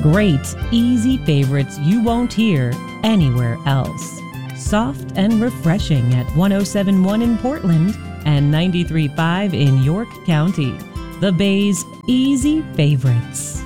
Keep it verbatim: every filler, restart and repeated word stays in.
Great, easy favorites you won't hear anywhere else. Soft and refreshing at one oh seven point one in Portland and ninety-three point five in York County. The Bay's Easy Favorites.